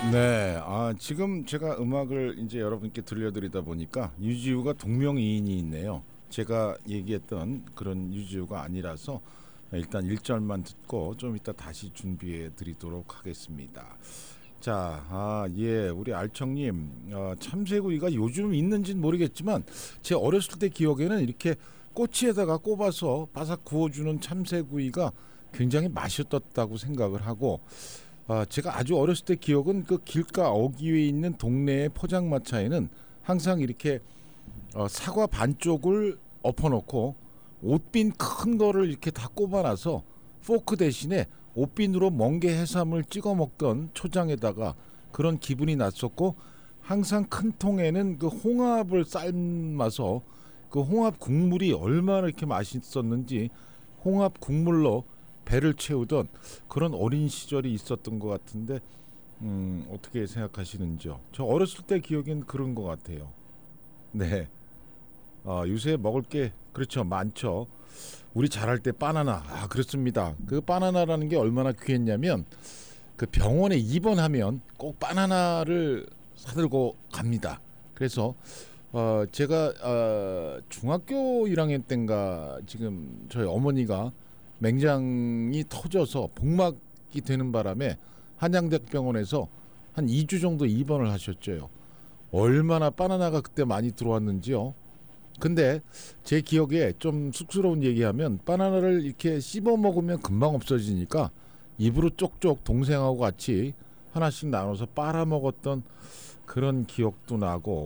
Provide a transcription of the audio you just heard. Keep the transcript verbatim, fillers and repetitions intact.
네, 아 지금 제가 음악을 이제 여러분께 들려드리다 보니까 유지우가 동명이인이 있네요. 제가 얘기했던 그런 유지우가 아니라서 일단 일 절만 듣고 좀 이따 다시 준비해 드리도록 하겠습니다. 자, 아, 예, 우리 알청님, 어, 참새구이가 요즘 있는지는 모르겠지만 제 어렸을 때 기억에는 이렇게 꼬치에다가 꼽아서 바삭 구워주는 참새구이가 굉장히 맛있었다고 생각을 하고, 아, 제가 아주 어렸을 때 기억은 그 길가 어귀에 있는 동네의 포장마차에는 항상 이렇게 어, 사과 반쪽을 엎어놓고 옷빈 큰 거를 이렇게 다 꼽아놔서 포크 대신에 옷빈으로 멍게 해삼을 찍어 먹던 초장에다가 그런 기분이 났었고, 항상 큰 통에는 그 홍합을 삶아서 그 홍합 국물이 얼마나 이렇게 맛있었는지 홍합 국물로 배를 채우던 그런 어린 시절이 있었던 것 같은데, 음, 어떻게 생각하시는지요? 저 어렸을 때 기억엔 그런 것 같아요. 네. 아, 요새 먹을 게 그렇죠, 많죠. 우리 자랄 때 바나나, 아 그렇습니다. 그 바나나라는 게 얼마나 귀했냐면 그 병원에 입원하면 꼭 바나나를 사들고 갑니다. 그래서 어, 제가 어, 중학교 일 학년 때인가 지금 저희 어머니가 맹장이 터져서 복막이 되는 바람에 한양대병원에서 한 이 주 정도 입원을 하셨죠. 얼마나 바나나가 그때 많이 들어왔는지요. 근데 제 기억에 좀 쑥스러운 얘기하면 바나나를 이렇게 씹어 먹으면 금방 없어지니까 입으로 쪽쪽 동생하고 같이 하나씩 나눠서 빨아 먹었던 그런 기억도 나고,